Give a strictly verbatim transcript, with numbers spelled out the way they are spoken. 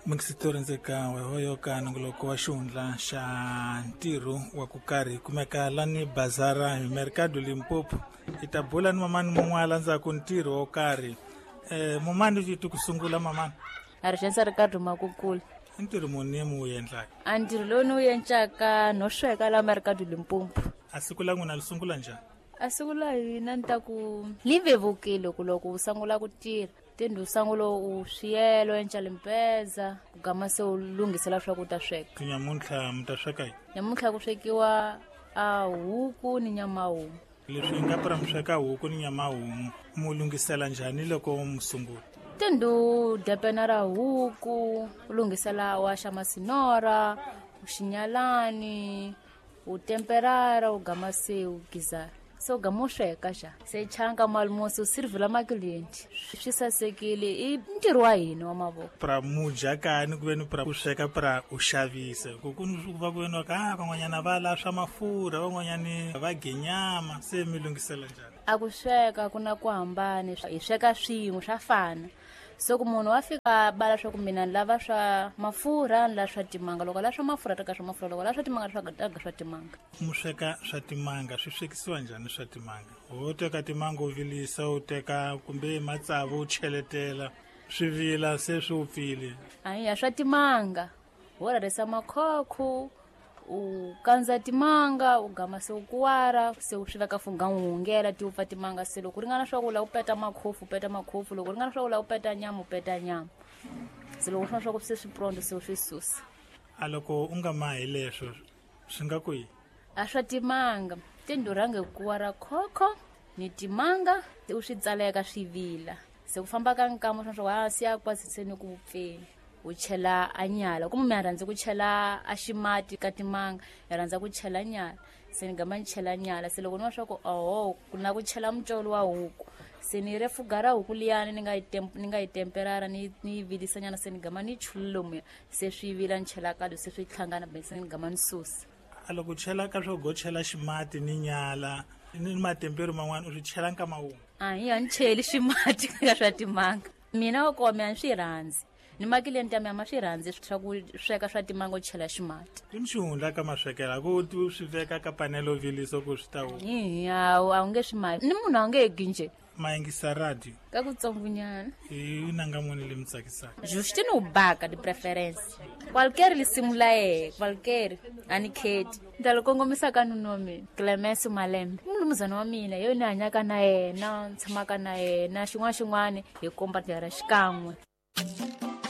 Mungisitori ndzekawe hoyo ka nongoloko wa xihundla xa ntirho wa ku karhi kumeka lani bazara hi Mercado Limpopo. Hi ta bula ni mamani mun'wana ndzhaku ntirho wo karhi. Eh mumani vitu ku sungula mamani? Arishensa Ricardo Makukula. Ntirho muni mu yendla? Antirho lo no yenchaka no sweka la Mercado Limpopo. Asikula n'wina lisungula njhani? Asikula hina nta ku livevukile ku loko u sangula ku tirha. Tindu sangulo u swiyelo encha limpeza kugama se u lungisela swakudya sweka. Nyamuntlha mta sweka yi? Nyamuntlha ku swekiwa a huku ni nyama humu. Leswi nga para msweka huku ni nyama humu mu lungisela njhani loko musungula? Tindu depena ra huku u lungisela wa xamasinora uxinyalani u temperara u gama se u gizara. So gamo sweka xa se changa malmoso sirvela maklienti swi sasekile I ntirho wa hina wa mavoko pra muja kani ku veni pra ku sweka pra u xavisa ku ku va ku veni ka van'wanyana va la swa mafurha van'wanyani va genyama se mi lungisela njhani? A ku sweka ku na ku hambana hi sweka swin'we swa fana so ku munhu wa fika bala swa ku mina lava swa mafurha la swa timanga loko la swa mafurha taka swa mafurha loko la swa timanga swa taka swa timanga. Mu sweka swa timanga swi swekisiwa njhani swa timanga? U teka timanga u vilisa u teka kumbe matsavu u cheletela swi vila se swi upfile? Hayi swa timanga u rarisa makhokho u kanza timanga u gama se u kuwara se u swi veka funga ngela ti upfa timanga se loko ringana swa ku la u peta makhofu peta makhofu loko ringana swa ku la u peta nyama u peta nyama se loko swa ku se swi pronto se u swi susa. A loko u nga mahi leswo swi nga ku yi? A swa timanga tindurange kuwara khokho ni timanga u swi tsaleka swi vila se ku famba ka nkama swa swa ha siya kwasiseni ku upfeni u chela anyala kumbe mi rhandza ku chela a ximati ka timanga mi rhandza ku chela nyala se ni gama ni chela nyala se loko ni wa swa ku oho ku na ku chela mucolo wa huku se ni refugara huku liyani ni nga yi ni nga yi temperara ni ni vilisa nyana se ni gama ni chulumo se swi vila ni chela kalo se swi tlhangana be se ni gama ni susa. A loko chela ka swo go chela ximati ni nyala ni matempero man'wana u swi chela nkama wun'we? A hi ya ni cheli ximati ka swa timanga mina ko mi a swi rhandzi ni makilienti ya mi ama swi rhandzi swa ku sweka swa timanga u chela ximati. Ni xihundla ka maswekela ku tu swi veka ka panelo viliso ku swi ta wu? Iya a wu nge swi mahi ni munhu a nge hegi nje. Ma yingisa radio? Ka kutsongunyana. Hi nanga muni le mi tsakisaka? Justine u baka di preference qualquer lisimu la yehe qualquer a ni kheti ni ta lo kongomisa ka nunu wa mina Clemence Malembe mulumuzana wa mina yo ni hanyaka na yena ni tshamaka na yena xin'wana xin'wana hi komba tirha xikan'we.